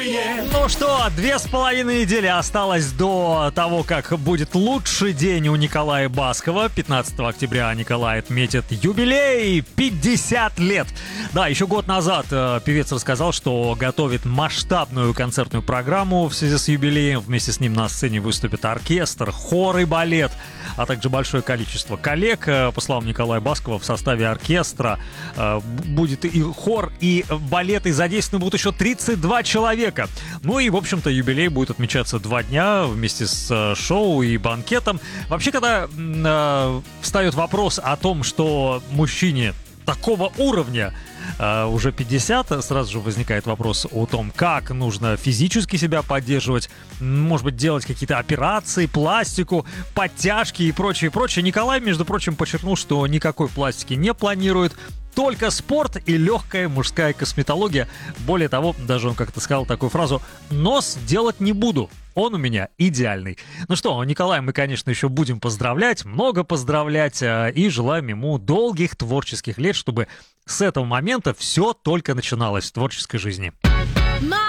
Ну что, 2,5 недели осталось до того, как будет лучший день у Николая Баскова. 15 октября Николай отметит юбилей, 50 лет. Да, еще год назад певец рассказал, что готовит масштабную концертную программу в связи с юбилеем. Вместе с ним на сцене выступит оркестр, хор и балет, а также большое количество коллег. По словам Николая Баскова, в составе оркестра будет и хор, и балет, и задействованы будут еще 32 человека. Ну и, в общем-то, юбилей будет отмечаться 2 дня вместе с шоу и банкетом. Вообще, когда встает вопрос о том, что мужчине такого уровня уже 50, сразу же возникает вопрос о том, как нужно физически себя поддерживать, может быть, делать какие-то операции, пластику, подтяжки и прочее, прочее. Николай, между прочим, подчеркнул, что никакой пластики не планирует, только спорт и легкая мужская косметология. Более того, даже он как-то сказал такую фразу: «Нос делать не буду, он у меня идеальный». Ну что, Николая мы, конечно, еще будем поздравлять, много поздравлять, и желаем ему долгих творческих лет, чтобы с этого момента все только начиналось в творческой жизни.